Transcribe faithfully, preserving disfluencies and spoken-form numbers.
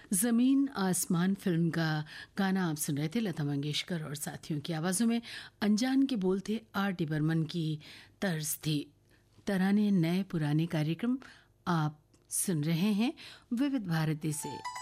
ज़मीन आसमान फिल्म का गाना आप सुन रहे थे। लता मंगेशकर और साथियों की आवाज़ों में अनजान के बोल थे, आर डी बर्मन की तर्ज थी। तराने नए पुराने कार्यक्रम आप सुन रहे हैं विविध भारती से।